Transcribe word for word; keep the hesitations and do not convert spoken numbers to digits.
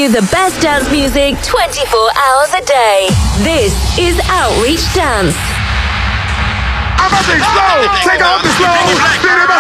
you the best dance music twenty-four hours a day. This is Outreach Dance. I'm about to explode. Take off the slow.